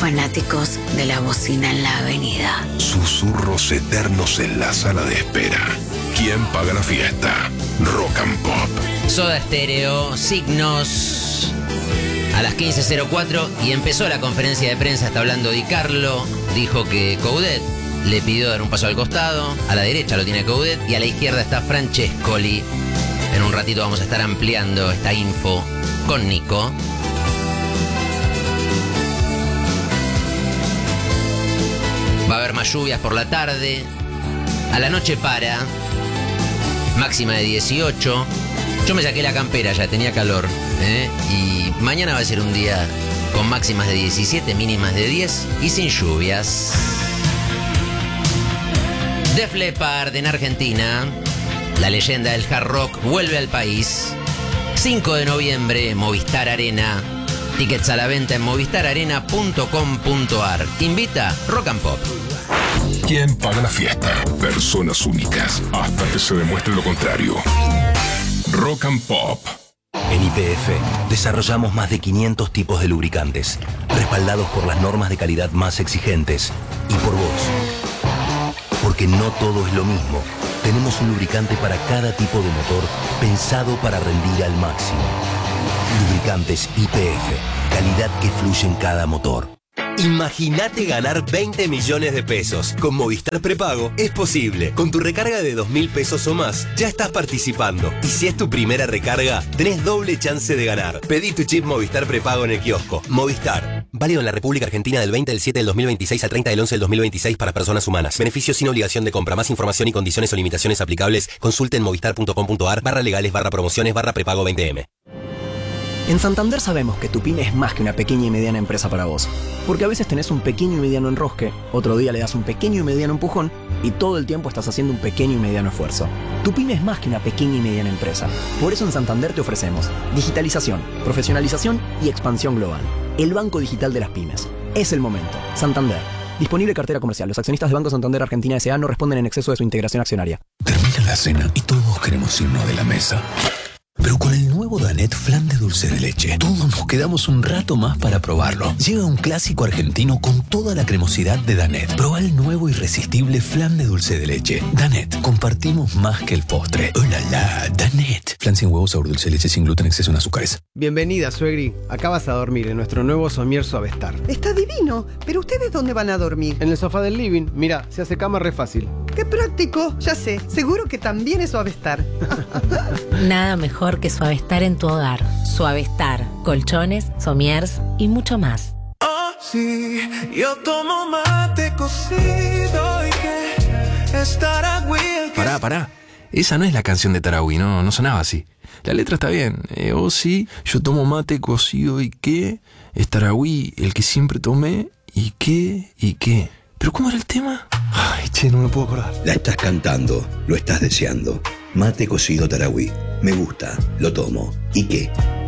fanáticos de la bocina en la avenida. Susurros eternos en la sala de espera. ¿Quién paga la fiesta? Rock and Pop. Soda Stereo, Signos. A las 15:04 y empezó la conferencia de prensa. Está hablando Di Carlo. Dijo que Coudet le pidió dar un paso al costado. A la derecha lo tiene Coudet y a la izquierda está Francescoli. En un ratito vamos a estar ampliando esta info con Nico. Va a haber más lluvias por la tarde. A la noche para. Máxima de 18. Yo me saqué la campera, ya tenía calor. Y mañana va a ser un día con máximas de 17, mínimas de 10 y sin lluvias. Def Leppard en Argentina. La leyenda del hard rock vuelve al país. 5 de noviembre, Movistar Arena. Tickets a la venta en movistararena.com.ar. Invita Rock and Pop. ¿Quién paga la fiesta? Personas únicas, hasta que se demuestre lo contrario. Rock and Pop. En YPF desarrollamos más de 500 tipos de lubricantes, respaldados por las normas de calidad más exigentes y por vos. Porque no todo es lo mismo. Tenemos un lubricante para cada tipo de motor pensado para rendir al máximo. Lubricantes YPF, calidad que fluye en cada motor. Imagínate ganar 20 millones de pesos. Con Movistar Prepago es posible. Con tu recarga de 2.000 pesos o más, ya estás participando. Y si es tu primera recarga, tenés doble chance de ganar. Pedí tu chip Movistar Prepago en el kiosco. Movistar. Válido en la República Argentina del 20 del 7 del 2026 al 30 del 11 del 2026 para personas humanas. Beneficios sin obligación de compra. Más información y condiciones o limitaciones aplicables. Consulte en movistar.com.ar/legales/prepago 20M. En Santander sabemos que tu pyme es más que una pequeña y mediana empresa para vos. Porque a veces tenés un pequeño y mediano enrosque, otro día le das un pequeño y mediano empujón y todo el tiempo estás haciendo un pequeño y mediano esfuerzo. Tu pyme es más que una pequeña y mediana empresa. Por eso en Santander te ofrecemos digitalización, profesionalización y expansión global. El banco digital de las pymes. Es el momento. Santander. Disponible cartera comercial. Los accionistas de Banco Santander Argentina S.A. no responden en exceso de su integración accionaria. Termina la cena y todos queremos irnos de la mesa. Pero con el nuevo Danette Flan de dulce de leche, todos nos quedamos un rato más para probarlo. Llega un clásico argentino con toda la cremosidad de Danette. Probá el nuevo irresistible flan de dulce de leche. Danette, compartimos más que el postre. ¡Oh, la, la! Danette. Flan sin huevos, sabor dulce de leche, sin gluten, exceso en azúcares. Bienvenida, suegri. Acá vas a dormir en nuestro nuevo somier Suavestar. Está divino. ¿Pero ustedes dónde van a dormir? En el sofá del living. Mira, se hace cama re fácil. ¡Qué práctico! Ya sé. Seguro que también es Suavestar. Nada mejor que Suavestar en tu hogar. Suavestar, colchones, somiers y mucho más. Oh, sí, yo tomo mate cocido y que es Taragüí. Pará. Esa no es la canción de Taragüí, no sonaba así. La letra está bien. Oh, sí, yo tomo mate cocido y que es Taragüí, el que siempre tomé y qué. ¿Pero cómo era el tema? Ay, che, no me puedo acordar. La estás cantando, lo estás deseando. Mate cocido Taragüí. Me gusta, lo tomo. ¿Y qué?